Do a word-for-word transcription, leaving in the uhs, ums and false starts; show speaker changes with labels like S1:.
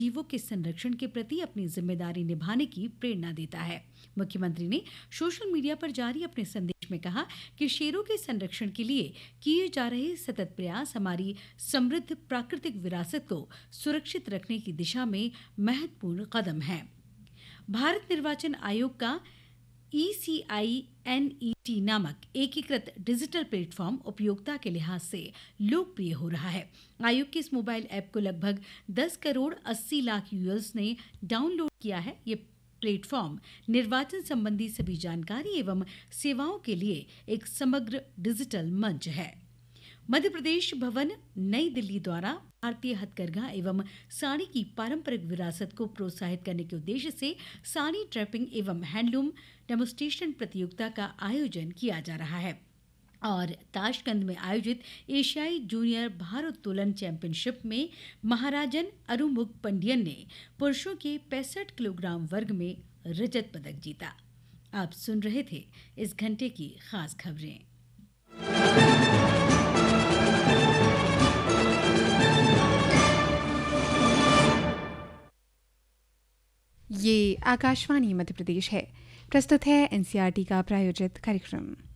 S1: जीवों के संरक्षण के प्रति अपनी जिम्मेदारी निभाने की प्रेरणा देता है। मुख्यमंत्री ने सोशल मीडिया पर जारी अपने संदेश में कहा कि शेरों के संरक्षण के लिए किए जा रहे सतत प्रयास हमारी समृद्ध प्राकृतिक विरासत को सुरक्षित रखने की दिशा में महत्वपूर्ण कदम है। भारत निर्वाचन आयोग का ई सी आई एन ई टी नामक एकीकृत डिजिटल प्लेटफॉर्म उपयोगिता के लिहाज से लोकप्रिय हो रहा है। आयोग के इस मोबाइल ऐप को लगभग दस करोड़ अस्सी लाख यूजर्स ने डाउनलोड किया है। ये प्लेटफॉर्म निर्वाचन संबंधी सभी जानकारी एवं सेवाओं के लिए एक समग्र डिजिटल मंच है। मध्य प्रदेश भवन नई दिल्ली द्वारा भारतीय हथकरघा एवं साड़ी की पारंपरिक विरासत को प्रोत्साहित करने के उद्देश्य से साड़ी ड्रेपिंग एवं हैंडलूम डेमोन्स्ट्रेशन प्रतियोगिता का आयोजन किया जा रहा है और ताशकंद में आयोजित एशियाई जूनियर भारोत्तोलन चैंपियनशिप में महाराजन अरुमुग पंडियन ने पुरुषों के पैंसठ किलोग्राम वर्ग में रजत पदक जीता। आप सुन रहे थे इस घंटे की खास खबरें।
S2: ये आकाशवाणी मध्य प्रदेश है। प्रस्तुत है N C E R T का प्रायोजित कार्यक्रम।